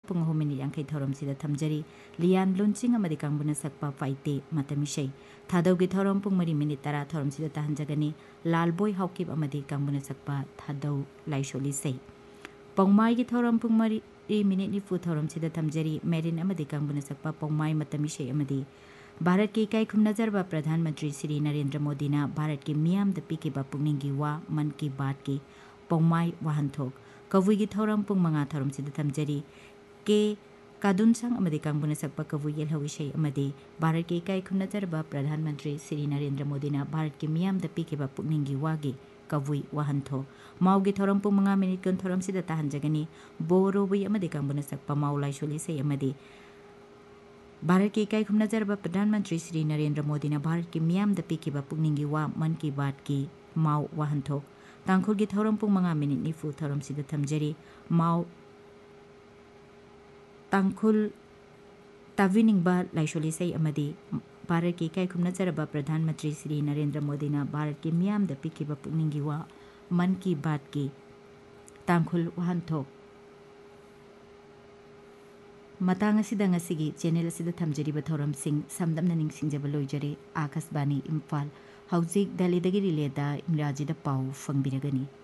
पुंग होमिनी यांखै थौरम सिदा थमजरी लियान लुनचिंग अमदि कांगबुना सकपा फाइते मतमिशै थादौगी थौरम पुंग मरी मिनिट 10 थौरम सिदा तहंजगनी लालबोय हाउकिब अमदि कांगबुना सकपा थादौ लाइसोलिसै पौमाई की थौरम पुंग मरी मिनिट निफु थौरम सिदा थमजरी मेरिन अमदि कांगबुना सकपा पौमाई मतमिशै अमदि भारत के इकाई खुमनजरबा प्रधानमंत्री श्री नरेंद्र मोदी ने भारत के मियाम पीकीबा पुनिंगी वा मन की बात की पौमाई वाहनथोक कवुई की थौरम पुंग मंगा थौरम सिदा थमजरी के कादुनसंग अमदि कांगबुना सकपा कवुई येलहविशै अमदि भारत के इकाई खुमनजरबा प्रधानमंत्री श्री नरेंद्र मोदी ने भारत के मियाम पीकीबा पुनिंगी वागी कवुई वाहनथोक माउगी थौरम पुंग मंगा मिनिट कुन थौरम सिदा तहंजगनी बोरोबुई अमदि कांगबुना सकपा माउ लाइसोलिसै अमदि भारत के इकाई खुमनजरबा प्रधानमंत्री श्री नरेंद्र मोदी ने भारत की मियाम पीकीबा पुनिंगी वा मन की बात की माउ वाहनथोक तांखुल की थौरम पुंग मंगा मिनिट निफु थौरम सिदा थमजरी माउ तांखुल ताविनिंगबा लाइसोलिसै अमदि भारत की इकाई खुमनजरबा प्रधानमंत्री श्री नरेंद्र मोदी ने भारत की मियाम पीकीबा पुनिंगी वा मन की बात की तांखुल वाहनथोक मतंग असिदा ngasiगी चैनल असिदा थमजरीबा थौरमसिंग समदमना निंगसिंगजबा लोइजरे आकाशवाणी इम्फाल हौजिक दिल्लीदगी रिलेदा इंग्राजीदा पाउ फंगबिरगनी।